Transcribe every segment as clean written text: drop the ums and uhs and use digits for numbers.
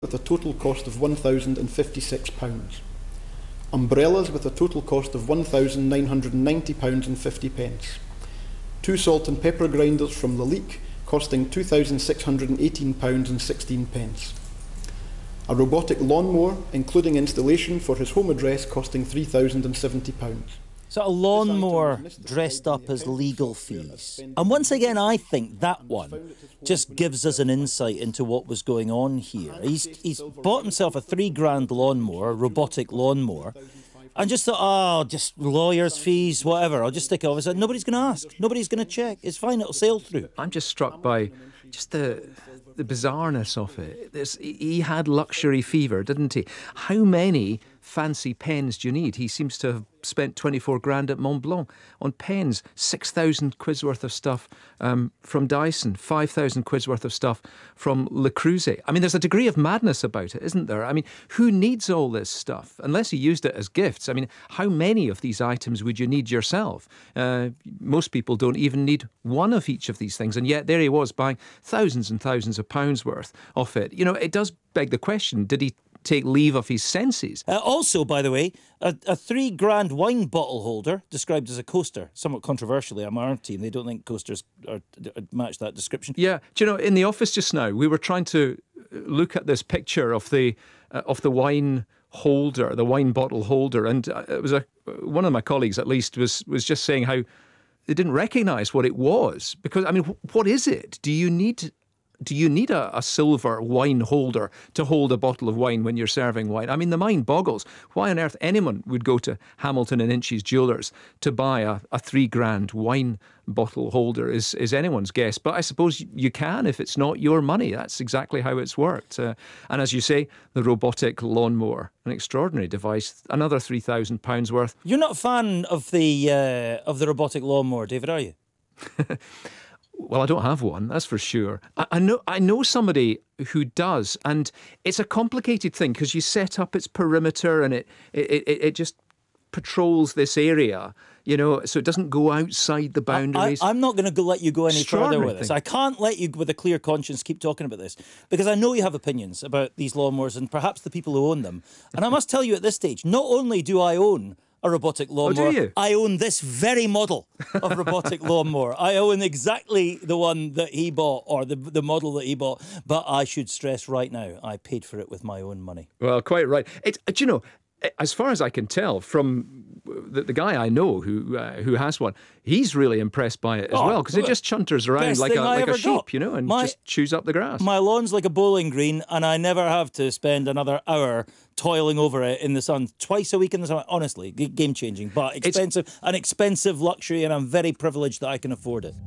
with a total cost of £1,056. Umbrellas with a total cost of £1,990.50. 2 salt and pepper grinders from Lalique costing £2,618.16. A robotic lawnmower, including installation for his home address, costing £3,070. So a lawnmower dressed up as legal fees. And once again, I think that one just gives us an insight into what was going on here. He's bought himself a £3,000 lawnmower, a robotic lawnmower, and just thought, just lawyers' fees, whatever, I'll just stick it over. So nobody's going to ask. Nobody's going to check. It's fine, it'll sail through. I'm just struck by just the bizarreness of it. He had luxury fever, didn't he? How many fancy pens do you need? He seems to have spent 24 grand at Mont Blanc on pens, 6,000 quid's worth of stuff from Dyson, 5,000 quid's worth of stuff from Le Creuset. I mean, there's a degree of madness about it, isn't there? I mean, who needs all this stuff? Unless he used it as gifts. I mean, how many of these items would you need yourself? Most people don't even need one of each of these things, and yet there he was buying thousands and thousands of pounds worth of it. You know, it does beg the question, did he take leave of his senses? Also, by the way, a £3,000 wine bottle holder described as a coaster, somewhat controversially on our team. They don't think coasters match that description. Yeah, do you know, in the office just now, we were trying to look at this picture of the wine holder, the wine bottle holder, and it was one of my colleagues, at least, was just saying how they didn't recognise what it was. Because, I mean, what is it? Do you need a silver wine holder to hold a bottle of wine when you're serving wine? I mean, the mind boggles. Why on earth anyone would go to Hamilton and Inches Jewellers to buy a £3,000 wine bottle holder is anyone's guess. But I suppose you can if it's not your money. That's exactly how it's worked. And as you say, the robotic lawnmower, an extraordinary device, another £3,000 worth. You're not a fan of the robotic lawnmower, David, are you? Well, I don't have one, that's for sure. I know somebody who does, and it's a complicated thing because you set up its perimeter and it just patrols this area, you know, so it doesn't go outside the boundaries. I'm not going to let you go any further with this. I can't let you, with a clear conscience, keep talking about this because I know you have opinions about these lawnmowers and perhaps the people who own them. And I must tell you at this stage, not only do I own a robotic lawnmower. Oh, do you? I own this very model of robotic lawnmower. I own exactly the one that he bought, or the model that he bought. But I should stress right now, I paid for it with my own money. Well, quite right. Do you know, as far as I can tell from the guy I know who has one, he's really impressed by it as well because it just chunters around like a sheep, you know, and just chews up the grass. My lawn's like a bowling green, and I never have to spend another hour toiling over it in the sun twice a week in the summer. Honestly, game changing, but expensive, an expensive luxury, and I'm very privileged that I can afford it.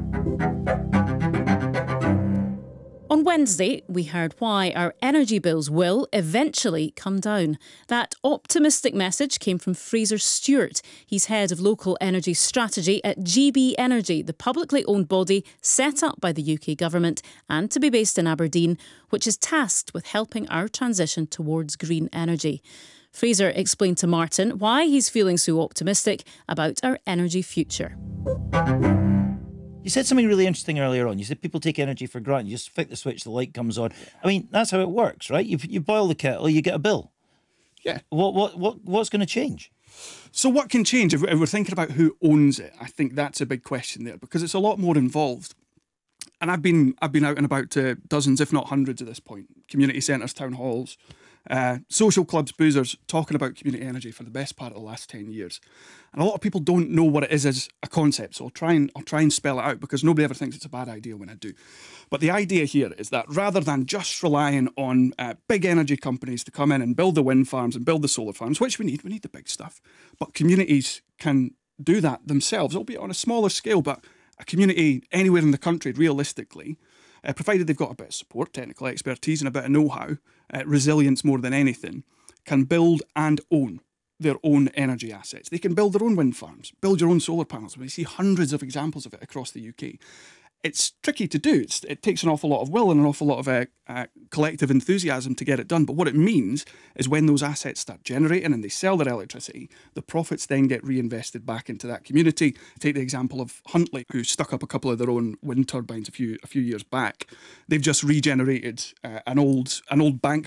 On Wednesday, we heard why our energy bills will eventually come down. That optimistic message came from Fraser Stewart. He's head of local energy strategy at GB Energy, the publicly owned body set up by the UK government and to be based in Aberdeen, which is tasked with helping our transition towards green energy. Fraser explained to Martin why he's feeling so optimistic about our energy future. You said something really interesting earlier on. You said people take energy for granted. You just flick the switch, the light comes on. I mean, that's how it works, right? You boil the kettle, you get a bill. Yeah. What's going to change? So what can change? If we're thinking about who owns it, I think that's a big question there because it's a lot more involved. And I've been out and about to dozens, if not hundreds at this point, community centres, town halls, social clubs, boozers, talking about community energy for the best part of the last 10 years. And a lot of people don't know what it is as a concept, so I'll try and spell it out because nobody ever thinks it's a bad idea when I do. But the idea here is that rather than just relying on big energy companies to come in and build the wind farms and build the solar farms, which we need the big stuff, but communities can do that themselves, albeit on a smaller scale, but a community anywhere in the country, realistically, provided they've got a bit of support, technical expertise and a bit of know-how, resilience more than anything, can build and own their own energy assets. They can build their own wind farms, build your own solar panels. We see hundreds of examples of it across the UK. It's tricky to do. It takes an awful lot of will and an awful lot of collective enthusiasm to get it done. But what it means is when those assets start generating and they sell their electricity, the profits then get reinvested back into that community. Take the example of Huntly, who stuck up a couple of their own wind turbines a few years back. They've just regenerated an old bank